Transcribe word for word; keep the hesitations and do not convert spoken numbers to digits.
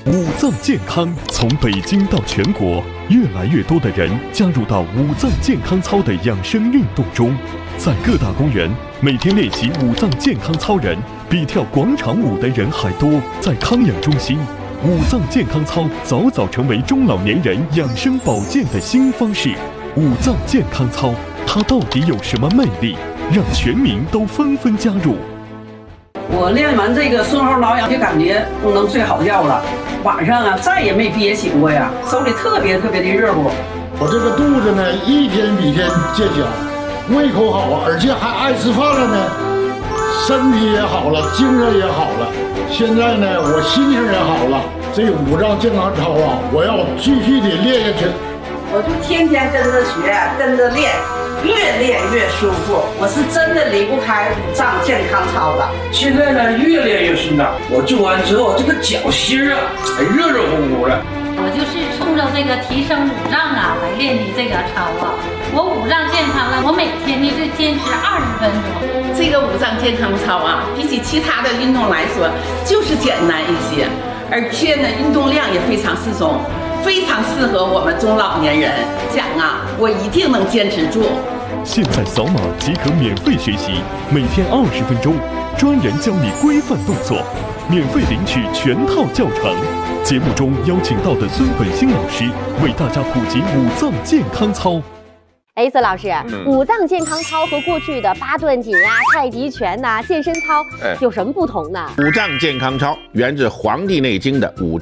五脏健康从北京到全国，越来越多的人加入到五脏健康操的养生运动中。在各大公园，每天练习五脏健康操人比跳广场舞的人还多。在康养中心，五脏健康操早早成为中老年人养生保健的新方式。五脏健康操，它到底有什么魅力，让全民都纷纷加入？ 我练完这个顺后挠痒，就感觉不能睡好觉了，晚上啊再也没憋醒过呀，手里特别特别的热乎。 我这个肚子呢，一天比一天见小，胃口好，而且还爱吃饭了呢，身体也好了，精神也好了。现在呢，我心情也好了。这五脏健康操啊，我要继续的练下去。 我就天天跟着学，跟着练。越练越舒服，我是真的离不开五脏健康操了。 现在呢，越练越顺畅。我做完之后，这个脚心啊，还热热乎乎的。 我就是冲着这个提升五脏啊来练的这个操啊。我五脏健康了，我每天呢就坚持二十分钟。 这个五脏健康操啊，比起其他的运动来说，就是简单一些，而且呢，运动量也非常适中。非常适合我们中老年人，讲啊，我一定能坚持住。 现在扫码即可免费学习，每天二十分钟，专人教你规范动作，免费领取全套教程。节目中邀请到的孙本兴老师为大家普及五脏健康操。 哎，孙老师，嗯、五脏健康操和过去的八段锦啊、太极拳呐、啊、健身操有什么不同呢？ 五脏健康操源自《黄帝内经》的五。